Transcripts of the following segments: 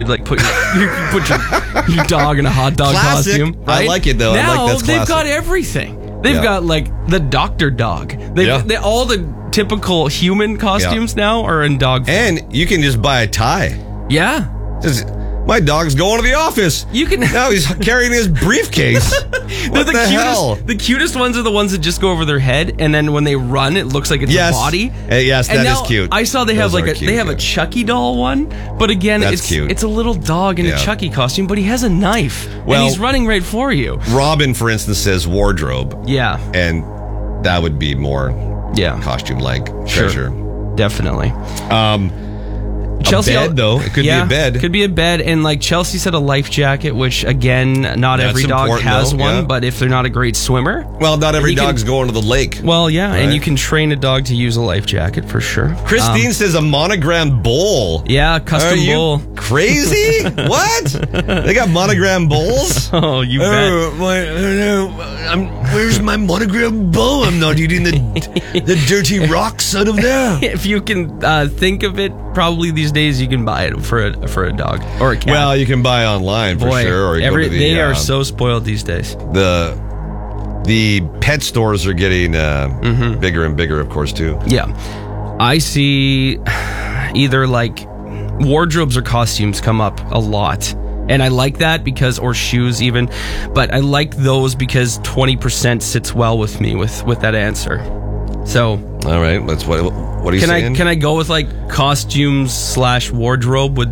like put your dog in a hot dog Classic. costume. Right? I like it though. Now I like that's they've classic. got everything. They've got like the doctor dog. All the typical human costumes now are in dog form. And you can just buy a tie. Yeah. My dog's going to the office. You can. Now he's carrying his briefcase. What the hell? The cutest ones are the ones that just go over their head, and then when they run, it looks like it's a body. Yes, and that now is cute. I saw they have Those like are cute, they have a Chucky doll one, but again, That's it's cute. It's a little dog in a Chucky costume, but he has a knife, and he's running right for you. Robin, for instance, says wardrobe. Yeah, and that would be more costume-like. Sure. Definitely. Chelsea, a bed, though. It could be a bed. Could be a bed. And like Chelsea said, a life jacket, which again, not every dog has one, but if they're not a great swimmer. Well, not every dog's going to the lake. Well, yeah, and you can train a dog to use a life jacket for sure. Christine says a monogrammed bowl. Yeah, custom bowl. Crazy? What? They got monogram bowls? Oh, you bet. Where's my monogram bowl? I'm not eating the dirty rocks out of there. If you can think of it, probably these days you can buy it for a dog or a cat. Well, you can buy online for sure. Or they are so spoiled these days. The pet stores are getting bigger and bigger, of course, too. Yeah. I see either like wardrobes or costumes come up a lot. And I like that or shoes even, but I like those because 20% sits well with me with that answer. So. All right. What are you saying? Can I go with like costumes / wardrobe? Do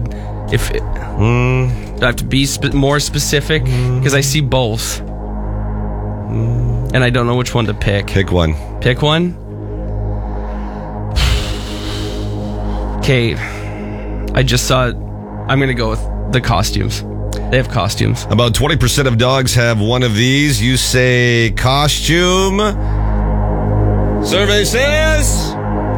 I have to be more specific? Because I see both. And I don't know which one to pick. Pick one. Pick one? Okay. I just saw it. I'm going to go with the costumes. They have costumes. About 20% of dogs have one of these. You say costume. Survey says...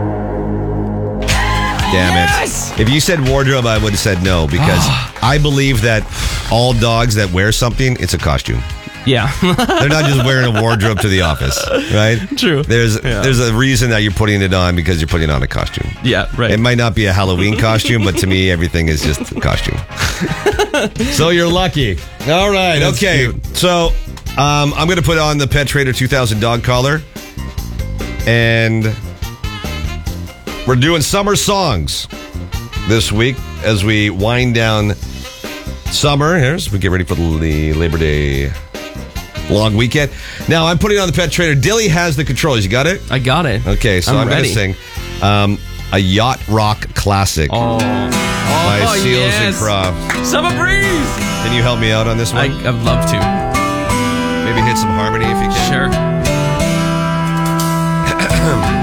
Damn it. If you said wardrobe, I would have said no, because I believe that all dogs that wear something, it's a costume. Yeah. They're not just wearing a wardrobe to the office, right? True. There's a reason that you're putting it on, because you're putting on a costume. Yeah, right. It might not be a Halloween costume, but to me, everything is just a costume. So you're lucky. All right. That's okay. Cute. So I'm going to put on the Pet Trader 2000 dog collar. And we're doing summer songs this week as we wind down summer here, as we get ready for the Labor Day long weekend. Now, I'm putting on the Pet Trader. Dilly has the controls. You got it? I got it. Okay, so I'm going to sing a Yacht Rock classic by Seals and Croft. Summer Breeze! Can you help me out on this one? I'd love to. Maybe hit some harmony if you can. Sure.